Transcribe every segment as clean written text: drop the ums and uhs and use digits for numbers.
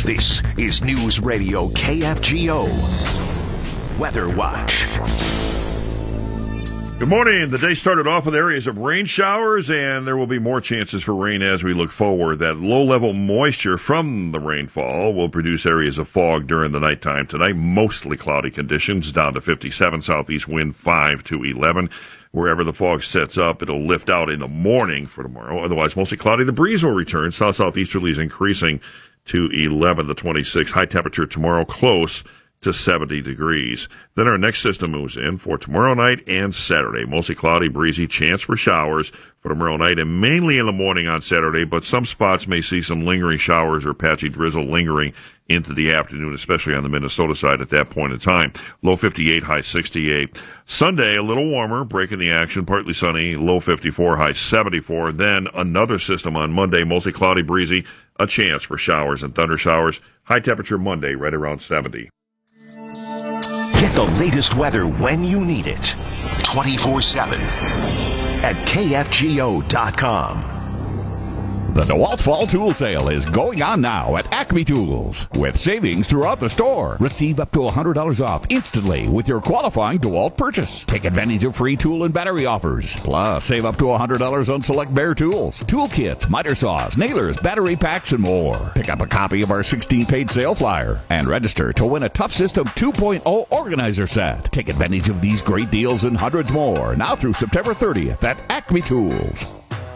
This is News Radio KFGO Weather Watch. Good morning. The day started off with areas of rain showers, and there will be more chances for rain as we look forward. That low-level moisture from the rainfall will produce areas of fog during the nighttime tonight. Mostly cloudy conditions, down to 57, southeast wind 5 to 11. Wherever the fog sets up, it'll lift out in the morning for tomorrow. Otherwise, mostly cloudy. The breeze will return. South-southeasterlies increasing to 11 to 26. High temperature tomorrow, close to 70 degrees. Then our next system moves in for tomorrow night and Saturday. Mostly cloudy, breezy, chance for showers for tomorrow night and mainly in the morning on Saturday, but some spots may see some lingering showers or patchy drizzle lingering into the afternoon, especially on the Minnesota side at that point in time. Low 58, high 68. Sunday, a little warmer, breaking the action, partly sunny, low 54, high 74. Then another system on Monday, mostly cloudy, breezy, a chance for showers and thunder showers. High temperature Monday, right around 70. Get the latest weather when you need it, 24/7 at KFGO.com. The DeWalt Fall Tool Sale is going on now at Acme Tools with savings throughout the store. Receive up to $100 off instantly with your qualifying DeWalt purchase. Take advantage of free tool and battery offers. Plus, save up to $100 on select Behr tools, tool kits, miter saws, nailers, battery packs, and more. Pick up a copy of our 16-page sale flyer and register to win a Tough System 2.0 organizer set. Take advantage of these great deals and hundreds more now through September 30th at Acme Tools.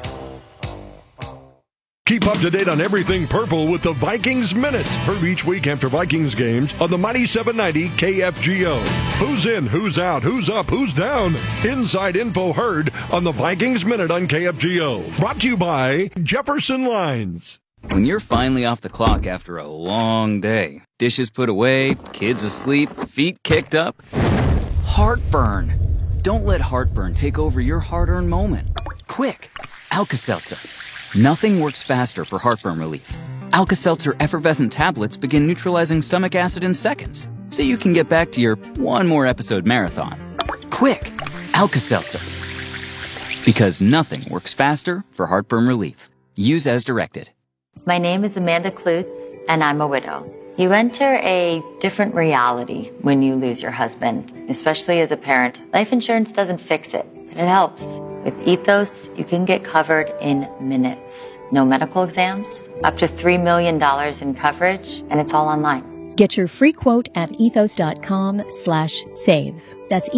Keep up to date on everything purple with the Vikings Minute. Heard each week after Vikings games on the Mighty 790 KFGO. Who's in, who's out, who's up, who's down? Inside info heard on the Vikings Minute on KFGO. Brought to you by Jefferson Lines. When you're finally off the clock after a long day, dishes put away, kids asleep, feet kicked up, heartburn. Don't let heartburn take over your hard-earned moment. Quick, Alka-Seltzer. Nothing works faster for heartburn relief. Alka-Seltzer effervescent tablets begin neutralizing stomach acid in seconds, so you can get back to your one more episode marathon. Quick, Alka-Seltzer. Because nothing works faster for heartburn relief. Use as directed. My name is Amanda Klutz, and I'm a widow. You enter a different reality when you lose your husband, especially as a parent. Life insurance doesn't fix it, but it helps. With Ethos, you can get covered in minutes. No medical exams, up to $3 million in coverage, and it's all online. Get your free quote at ethos.com/save. That's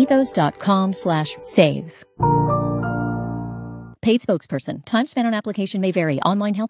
ethos.com/save. Paid spokesperson. Time spent on application may vary. Online health